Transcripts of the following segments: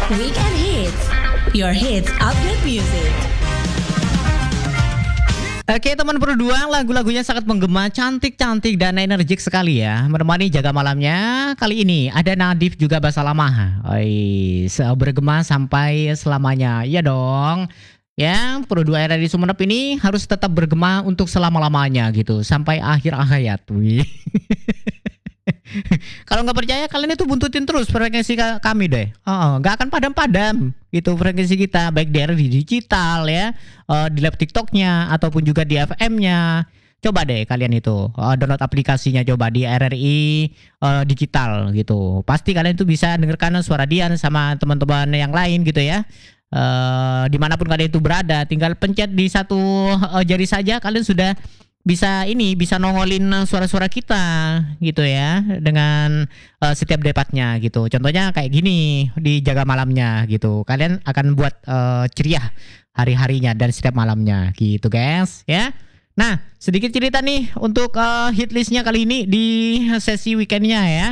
Weekend Hits, your hits update music. Oke teman berdua, lagu-lagunya sangat menggema, cantik-cantik dan energik sekali ya. Menemani jaga malamnya kali ini ada Nadif juga Basalamah. Bergema sampai selamanya. Iya dong. Ya, Pro 2 RRI Sumeneb ini harus tetap bergema untuk selama-lamanya gitu, sampai akhir hayat. Wih. Kalau nggak percaya kalian itu buntutin terus frekuensi kami deh. Nggak akan padam-padam gitu frekuensi kita, baik di digital ya, di lab TikToknya ataupun juga di FM-nya. Coba deh kalian itu download aplikasinya, coba di RRI digital gitu. Pasti kalian itu bisa dengarkan suara Dian sama teman-teman yang lain gitu ya. Dimanapun kalian itu berada, tinggal pencet di satu jari saja kalian sudah bisa nongolin suara-suara kita gitu ya, dengan setiap debatnya gitu. Contohnya kayak gini di jaga malamnya gitu, kalian akan buat ceria hari-harinya dan setiap malamnya gitu guys ya. Nah sedikit cerita nih untuk hit listnya kali ini di sesi weekendnya ya.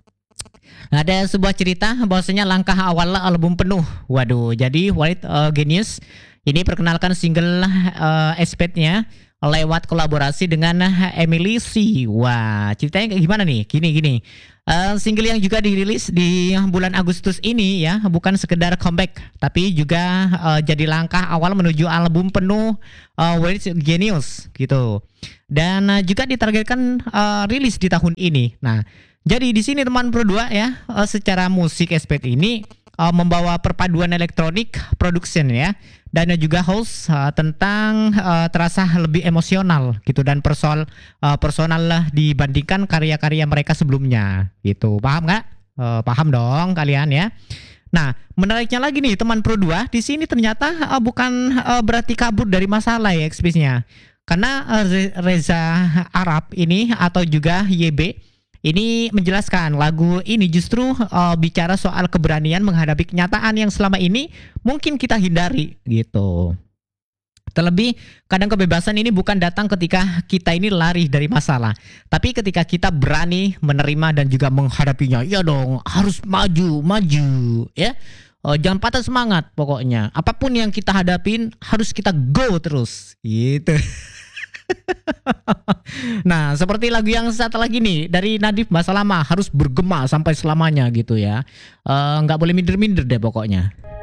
Ada sebuah cerita bahwasanya langkah awal album penuh. Waduh, jadi Walid Genius ini perkenalkan single Espet-nya lewat kolaborasi dengan Emily C. Wah, ceritanya kayak gimana nih? Gini. Single yang juga dirilis di bulan Agustus ini ya, bukan sekedar comeback, tapi juga jadi langkah awal menuju album penuh Walid Genius gitu. Dan juga ditargetkan rilis di tahun ini. Nah, jadi di sini teman Pro 2 ya, secara musik Espet ini membawa perpaduan elektronik production ya, dan juga house tentang terasa lebih emosional gitu dan personal lah dibandingkan karya-karya mereka sebelumnya gitu. Paham nggak? Paham dong kalian ya. Nah, menariknya lagi nih teman Pro 2, di sini ternyata bukan berarti kabur dari masalah ya ekspisnya. Karena Reza Arab ini atau juga YB ini menjelaskan lagu ini justru bicara soal keberanian menghadapi kenyataan yang selama ini mungkin kita hindari gitu. Terlebih kadang kebebasan ini bukan datang ketika kita ini lari dari masalah, tapi ketika kita berani menerima dan juga menghadapinya. Ya dong, harus maju ya. Jangan patah semangat pokoknya. Apapun yang kita hadapin harus kita go terus gitu. Nah, seperti lagu yang satu lagi nih dari Nadif Basalamah, harus bergema sampai selamanya gitu ya. Nggak boleh minder-minder deh pokoknya.